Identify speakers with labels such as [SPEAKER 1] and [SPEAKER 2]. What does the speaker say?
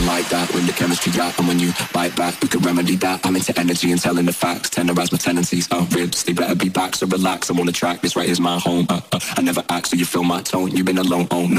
[SPEAKER 1] don't like that when the chemistry got. And when you bite back, we can remedy that. I'm into energy and telling the facts. Tenderize my tendencies. Ribs, they better be back, so relax. I'm on the track. This right here's my home. I never act, so you feel my tone. You've been alone. Oh no.